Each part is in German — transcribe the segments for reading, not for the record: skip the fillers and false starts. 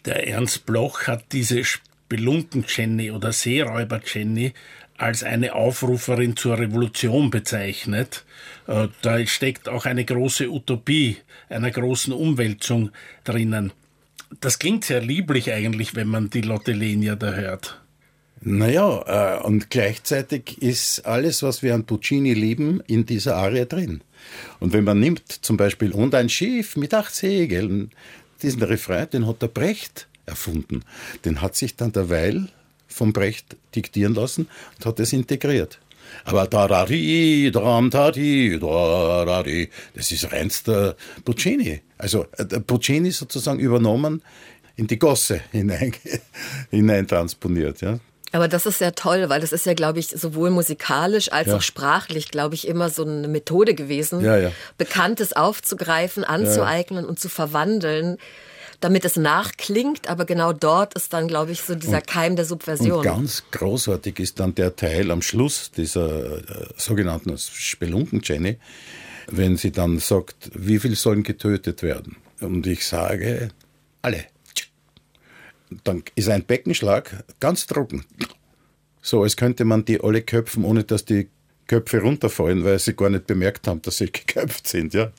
Der Ernst Bloch hat diese Spelunken-Jenny oder Seeräuber-Jenny als eine Aufruferin zur Revolution bezeichnet. Da steckt auch eine große Utopie, einer großen Umwälzung drinnen. Das klingt sehr lieblich eigentlich, wenn man die Lotte Lenya da hört. Naja, und gleichzeitig ist alles, was wir an Puccini lieben, in dieser Arie drin. Und wenn man nimmt zum Beispiel "Und ein Schiff mit 8 Segeln", diesen Refrain, den hat der Brecht erfunden. Den hat sich dann der Weil vom Brecht diktieren lassen und hat das integriert. Aber da-da-di, dram-da-di, da-da-di, das ist reinster Puccini. Also Puccini sozusagen übernommen, in die Gosse hinein transponiert, ja. Aber das ist ja toll, weil das ist ja, glaube ich, sowohl musikalisch als auch sprachlich, glaube ich, immer so eine Methode gewesen, Bekanntes aufzugreifen, anzueignen und zu verwandeln, damit es nachklingt, aber genau dort ist dann, glaube ich, so dieser Keim der Subversion. Und ganz großartig ist dann der Teil am Schluss dieser sogenannten Spelunken-Jenny, wenn sie dann sagt, wie viel sollen getötet werden? Und ich sage, alle. Dann ist ein Beckenschlag ganz trocken. So, als könnte man die alle köpfen, ohne dass die Köpfe runterfallen, weil sie gar nicht bemerkt haben, dass sie geköpft sind. Ja?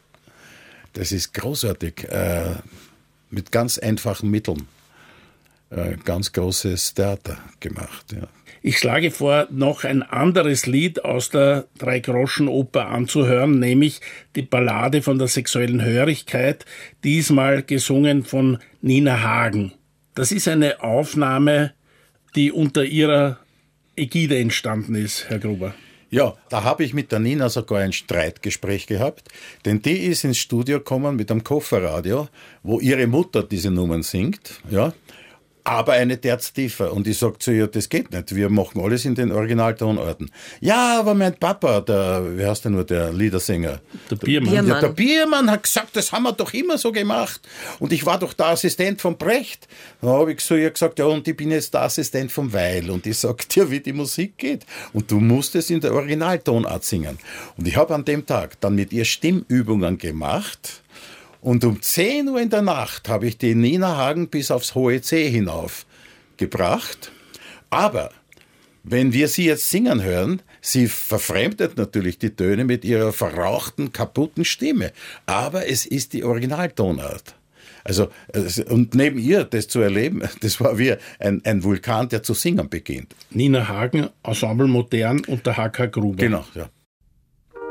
Das ist großartig. Mit ganz einfachen Mitteln ganz großes Theater gemacht. Ja. Ich schlage vor, noch ein anderes Lied aus der Dreigroschenoper anzuhören, nämlich die Ballade von der sexuellen Hörigkeit, diesmal gesungen von Nina Hagen. Das ist eine Aufnahme, die unter ihrer Ägide entstanden ist, Herr Gruber. Ja, da habe ich mit der Nina sogar ein Streitgespräch gehabt, denn die ist ins Studio gekommen mit einem Kofferradio, wo ihre Mutter diese Nummern singt, ja, aber eine Terz tiefer. Und ich sage zu ihr, das geht nicht, wir machen alles in den Originaltonarten. Ja, aber mein Papa, wie heißt der nur, der Liedersänger? Der Biermann. Ja, der Biermann hat gesagt, das haben wir doch immer so gemacht. Und ich war doch der Assistent von Brecht. Dann habe ich zu ihr gesagt, ja, und ich bin jetzt der Assistent von Weil. Und ich sag dir, wie die Musik geht. Und du musst es in der Originaltonart singen. Und ich habe an dem Tag dann mit ihr Stimmübungen gemacht. Und um 10 Uhr in der Nacht habe ich die Nina Hagen bis aufs hohe C hinauf gebracht. Aber wenn wir sie jetzt singen hören, sie verfremdet natürlich die Töne mit ihrer verrauchten, kaputten Stimme. Aber es ist die Originaltonart. Also, und neben ihr das zu erleben, das war wie ein Vulkan, der zu singen beginnt. Nina Hagen, Ensemble Modern und der H.K. Gruber. Genau, ja.